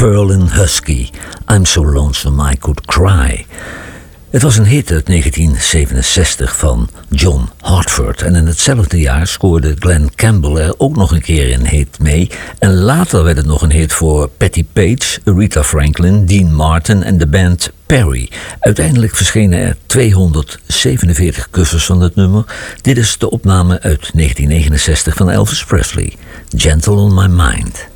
Ferlin Husky, I'm So Lonesome I Could Cry. Het was een hit uit 1967 van John Hartford. En in hetzelfde jaar scoorde Glen Campbell er ook nog een keer een hit mee. En later werd het nog een hit voor Patti Page, Aretha Franklin, Dean Martin en de band Perry. Uiteindelijk verschenen er 247 covers van het nummer. Dit is de opname uit 1969 van Elvis Presley, Gentle on My Mind.